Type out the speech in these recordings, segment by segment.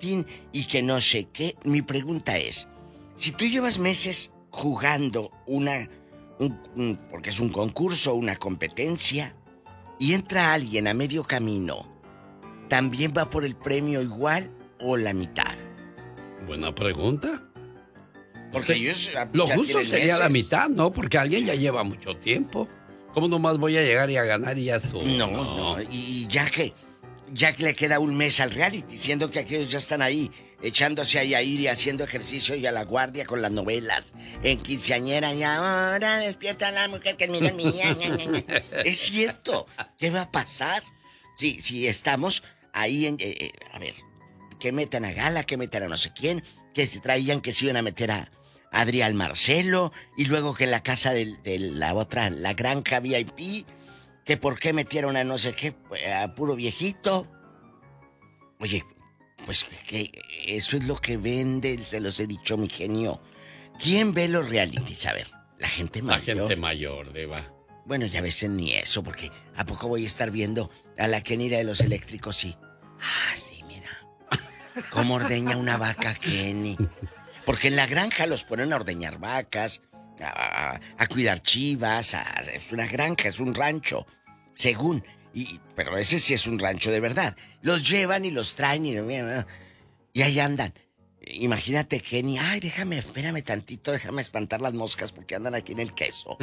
rating y que no sé qué. Mi pregunta es, si tú llevas meses jugando porque es un concurso, una competencia, y entra alguien a medio camino, ¿también va por el premio igual o la mitad? Buena pregunta. Porque lo justo sería la mitad, ¿no? Porque alguien ya lleva mucho tiempo. ¿Cómo nomás voy a llegar y a ganar y ya estuvo? No. Y ya que le queda un mes al reality, siendo que aquellos ya están ahí, echándose ahí a ir y haciendo ejercicio y a la guardia con las novelas, en quinceañera, y ahora despierta la mujer que mira mía. Es cierto, ¿qué va a pasar? Sí, estamos ahí en... a ver, que metan a Gala, que metan a no sé quién, que se traían que se iban a meter a Adrián Marcelo, y luego que en la casa de la otra, la granja VIP, que por qué metieron a no sé qué, a puro viejito. Oye, pues que eso es lo que vende, se los he dicho, mi genio. ¿Quién ve los realities? A ver, la gente mayor. La gente mayor, Diva. Bueno, ya ves ni eso, porque ¿a poco voy a estar viendo a la Kenny de los eléctricos? Sí. Ah, sí, mira. ¿Cómo ordeña una vaca, Kenny? Porque en la granja los ponen a ordeñar vacas, a cuidar chivas, es una granja, es un rancho, según. Pero ese sí es un rancho de verdad. Los llevan y los traen y ahí andan. Imagínate, Kenny, espérame tantito, déjame espantar las moscas porque andan aquí en el queso.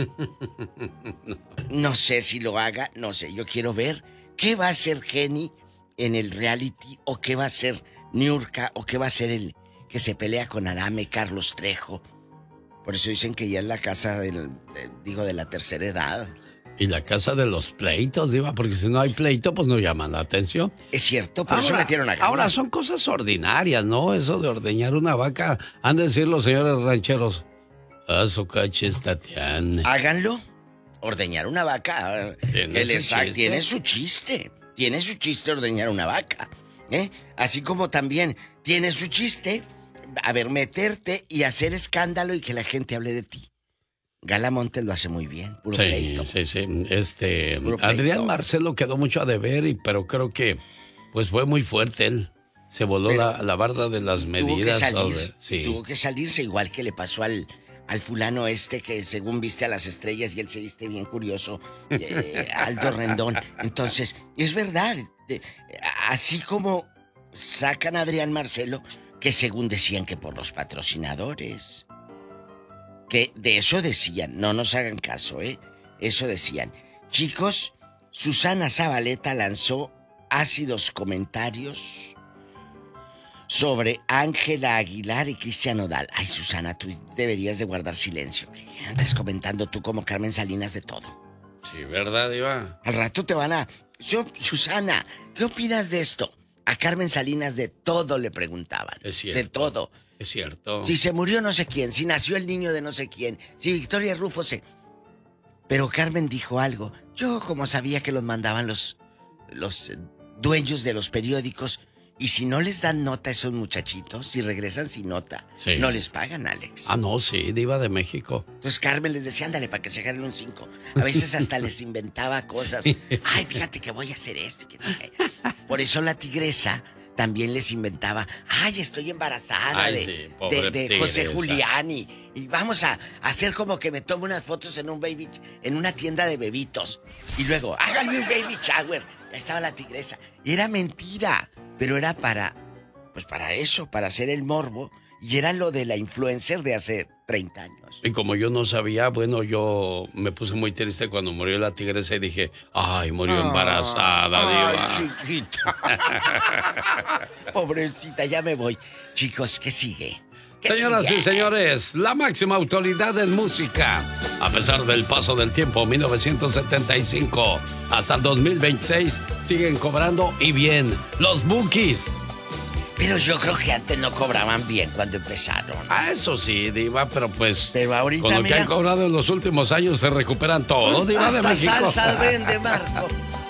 No sé si lo haga, no sé, yo quiero ver qué va a hacer Kenny en el reality, o qué va a hacer Niurka, o qué va a hacer el que se pelea con Adame, Carlos Trejo. Por eso dicen que ya es la casa de la tercera edad. Y la casa de los pleitos, Diva, porque si no hay pleito, pues no llaman la atención. Es cierto, por eso metieron a Gala. Ahora son cosas ordinarias, ¿no? Eso de ordeñar una vaca, han de decir los señores rancheros. Su cachis, Tatiana. Háganlo. Ordeñar una vaca. Tiene su chiste. Tiene su chiste ordeñar una vaca. Así como también tiene su chiste, meterte y hacer escándalo y que la gente hable de ti. Gala Montes lo hace muy bien, puro pleito. Sí. Adrián Marcelo quedó mucho a deber, pero creo que pues fue muy fuerte él. Se voló la barda de las medidas. Tuvo que salirse, igual que le pasó al fulano que según viste a las estrellas y él se viste bien curioso, Aldo Rendón. Entonces, es verdad, así como sacan a Adrián Marcelo, que según decían que por los patrocinadores, que de eso decían, no nos hagan caso, eso decían. Chicos, Susana Zabaleta lanzó ácidos comentarios sobre Ángela Aguilar y Cristian Nodal. Ay, Susana, tú deberías de guardar silencio. Andas comentando tú como Carmen Salinas de todo. Sí, ¿verdad, Diva? Al rato te van a... Susana, ¿qué opinas de esto? A Carmen Salinas de todo le preguntaban. Es cierto. De todo. Es cierto. Si se murió no sé quién, si nació el niño de no sé quién, si Victoria Rufo se... Pero Carmen dijo algo. Yo, como sabía que los mandaban los dueños de los periódicos, y si no les dan nota a esos muchachitos, si regresan sin nota, no les pagan, Alex. No, sí, Diva de México. Entonces Carmen les decía, ándale, para que se ganen un 5. A veces hasta les inventaba cosas. Ay, fíjate que voy a hacer esto. Por eso la tigresa también les inventaba, estoy embarazada de José Julián y vamos a hacer como que me tomo unas fotos en una tienda de bebitos. Y luego, háganme un baby shower. Ahí estaba la tigresa. Y era mentira, pero era para eso, para hacer el morbo. Y era lo de la influencer de hace 30 años. Y como yo no sabía, bueno, yo me puse muy triste cuando murió la tigresa y dije, murió embarazada, Diva. Chiquita. Pobrecita, ya me voy. Chicos, ¿qué sigue? Señoras y señores, la máxima autoridad en música. A pesar del paso del tiempo, 1975 hasta el 2026, siguen cobrando y bien los Bukis. Pero yo creo que antes no cobraban bien cuando empezaron. Eso sí, Diva, pero ahorita, con lo que han cobrado en los últimos años se recuperan todo, Diva de México. Hasta salsa vende, Marco.